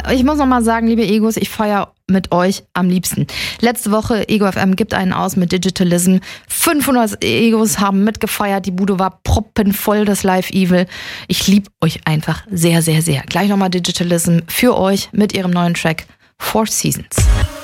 ich muss noch mal sagen, liebe Egos, ich feiere mit euch am liebsten. Letzte Woche, Ego FM gibt einen aus mit Digitalism. 500 Egos haben mitgefeiert. Die Bude war proppenvoll, das Live Evil. Ich liebe euch einfach sehr, sehr, sehr. Gleich nochmal Digitalism für euch mit ihrem neuen Track Four Seasons.